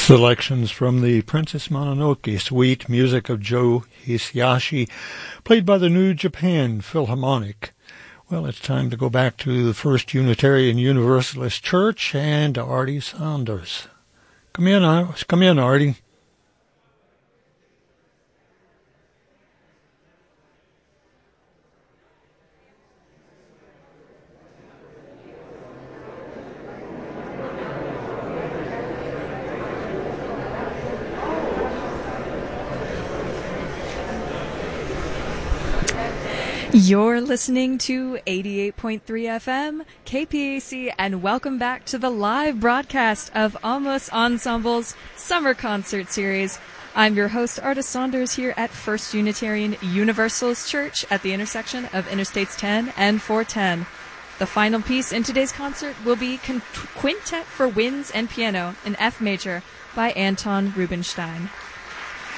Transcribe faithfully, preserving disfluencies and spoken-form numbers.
Selections from the Princess Mononoke Suite, music of Joe Hisaishi, played by the New Japan Philharmonic. Well, it's time to go back to the First Unitarian Universalist Church and Artie Saunders. Come in, come in, Artie. You're listening to eighty-eight point three F M, K P A C, and welcome back to the live broadcast of Amos Ensemble's Summer Concert Series. I'm your host, Artie Saunders, here at First Unitarian Universalist Church at the intersection of Interstates ten and four ten. The final piece in today's concert will be Quintet for Winds and Piano in F major by Anton Rubinstein.